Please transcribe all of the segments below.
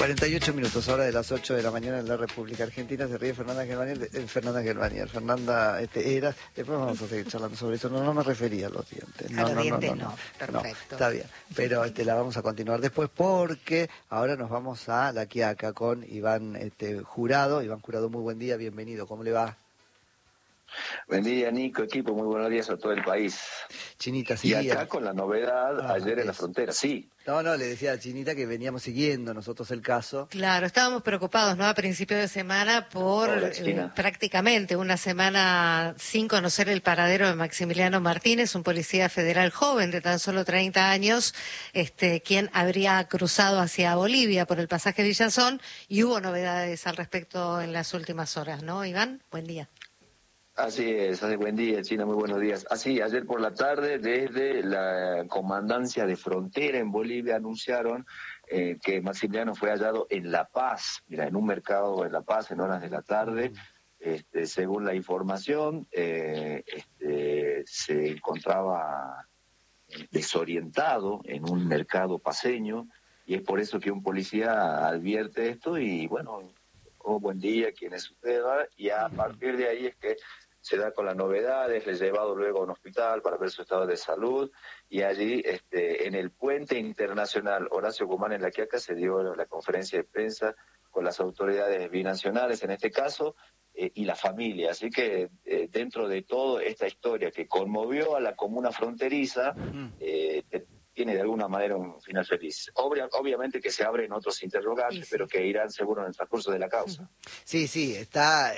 48 minutos, hora de las 8 de la mañana en la República Argentina. Se ríe Fernanda Gelmanier. Fernanda era. Después vamos a seguir charlando sobre eso. No me refería a los dientes. A los dientes no. Perfecto. Está bien. Pero la vamos a continuar después porque ahora nos vamos a La Quiaca con Iván Jurado. Iván Jurado, muy buen día, bienvenido. ¿Cómo le va? Buen día, Nico, equipo, muy buenos días a todo el país. Chinita, sí. Y acá con la novedad, ayer en la frontera, sí. No, le decía a Chinita que veníamos siguiendo nosotros el caso. Claro, estábamos preocupados, ¿no? A principio de semana por prácticamente una semana sin conocer el paradero de Maximiliano Martínez, un policía federal joven de tan solo 30 años, quien habría cruzado hacia Bolivia por el pasaje Villazón, y hubo novedades al respecto en las últimas horas, ¿no, Iván? Buen día. Así es, buen día, China, muy buenos días. Así, ayer por la tarde, desde la Comandancia de Frontera en Bolivia, anunciaron que Maximiliano fue hallado en La Paz, en un mercado en La Paz, en horas de la tarde. Según la información, se encontraba desorientado en un mercado paceño, y es por eso que un policía advierte esto y, bueno, buen día, ¿quién es usted? Y a partir de ahí es que se da con las novedades, le he llevado luego a un hospital para ver su estado de salud, y allí en el puente internacional Horacio Guzmán en La Quiaca se dio la conferencia de prensa con las autoridades binacionales en este caso y la familia. Así que dentro de toda esta historia que conmovió a la comuna fronteriza, tiene de alguna manera un final feliz. Obviamente que se abren otros interrogantes, pero que irán seguro en el transcurso de la causa. Sí, está,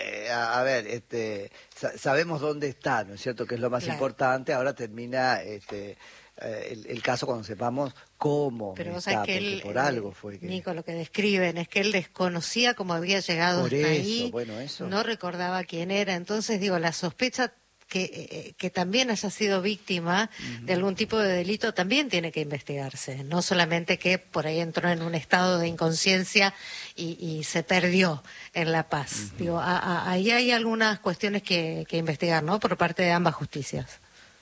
sabemos dónde está, ¿no es cierto?, que es lo más importante. Ahora termina el caso cuando sepamos cómo pero está, que porque por algo fue que... Nico, lo que describen es que él desconocía cómo había llegado hasta ahí, eso. No recordaba quién era, entonces la sospecha que también haya sido víctima de algún tipo de delito también tiene que investigarse, no solamente que por ahí entró en un estado de inconsciencia y se perdió en La Paz. Ahí hay algunas cuestiones que investigar, ¿no?, por parte de ambas justicias.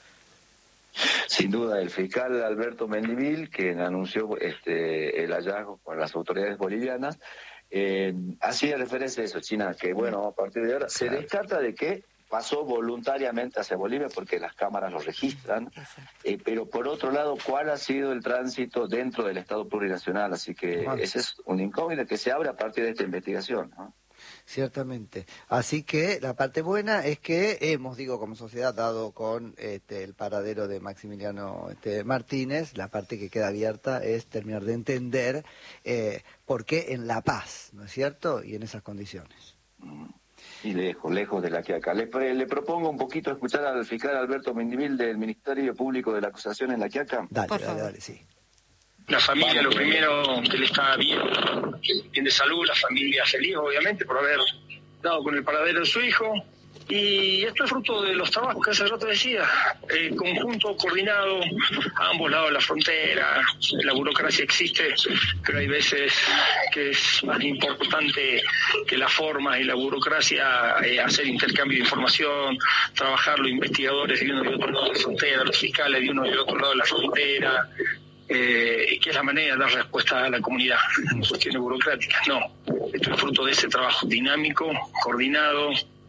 Sin duda, el fiscal Alberto Mendivil, quien anunció el hallazgo con las autoridades bolivianas, hacía referencia a eso, China, que bueno, a partir de ahora se descarta de que pasó voluntariamente hacia Bolivia porque las cámaras lo registran, pero por otro lado, ¿cuál ha sido el tránsito dentro del Estado plurinacional? Así que ese es un incógnito que se abre a partir de esta investigación, ¿no? Ciertamente. Así que la parte buena es que hemos, como sociedad, dado con el paradero de Maximiliano Martínez. La parte que queda abierta es terminar de entender por qué en La Paz, ¿no es cierto?, y en esas condiciones. Y lejos de La Quiaca. Le propongo un poquito escuchar al fiscal Alberto Mendivil del Ministerio Público de la Acusación en La Quiaca. Dale, sí. La familia, lo primero, que él está bien de salud, la familia feliz, obviamente, por haber dado con el paradero de su hijo. Y esto es fruto de los trabajos que hace rato decía, conjunto, coordinado, a ambos lados de la frontera. La burocracia existe, pero hay veces que es más importante que la forma y la burocracia, hacer intercambio de información, trabajar los investigadores de uno y otro lado de la frontera, los fiscales de uno y otro lado de la frontera, que es la manera de dar respuesta a la comunidad en cuestiones burocráticas. No, esto es fruto de ese trabajo dinámico, coordinado,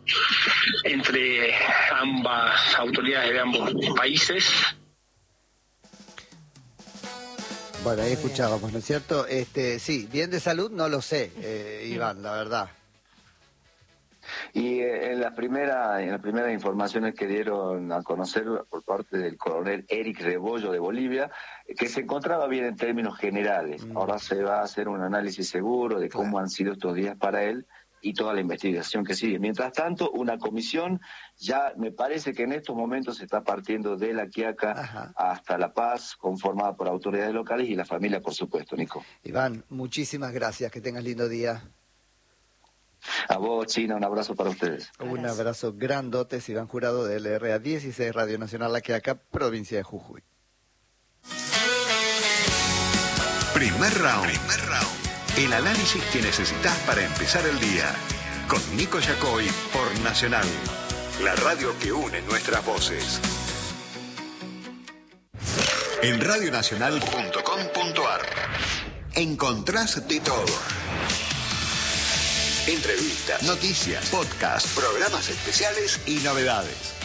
entre ambas autoridades de ambos países. Bueno, ahí escuchábamos, ¿no es cierto? Sí, bien de salud no lo sé, Iván, la verdad. Y en las primeras informaciones que dieron a conocer por parte del coronel Eric Rebollo de Bolivia, que se encontraba bien en términos generales. Ahora se va a hacer un análisis seguro de cómo han sido estos días para él y toda la investigación que sigue. Mientras tanto, una comisión ya me parece que en estos momentos se está partiendo de La Quiaca hasta La Paz, conformada por autoridades locales y la familia, por supuesto, Nico. Iván, muchísimas gracias, que tengas lindo día. A vos, China, un abrazo para ustedes. Un abrazo grandote, Iván Jurado de LRA 16, Radio Nacional La Quiaca, provincia de Jujuy. Primer round. El análisis que necesitas para empezar el día. Con Nico Yacoy por Nacional, la radio que une nuestras voces. En radionacional.com.ar encontrás de todo. Entrevistas, noticias, podcasts, programas especiales y novedades.